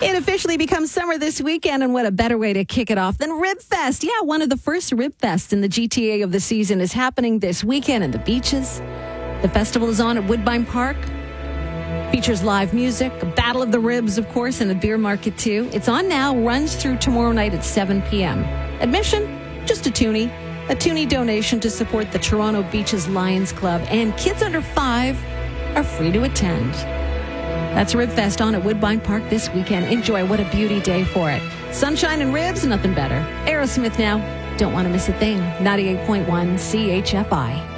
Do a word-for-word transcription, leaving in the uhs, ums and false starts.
It officially becomes summer this weekend, and what a better way to kick it off than Rib Fest. Yeah, one of the first Rib Fests in the G T A of the season is happening this weekend in the beaches. The festival is on at Woodbine Park. Features live music, a battle of the ribs, of course, and a beer market, too. It's on now, runs through tomorrow night at seven p.m. Admission, just a toonie. A toonie donation to support the Toronto Beaches Lions Club, and kids under five are free to attend. That's Ribfest on at Woodbine Park this weekend. Enjoy. What a beauty day for it. Sunshine and ribs, nothing better. Aerosmith now. Don't want to miss a thing. ninety-eight point one C H F I.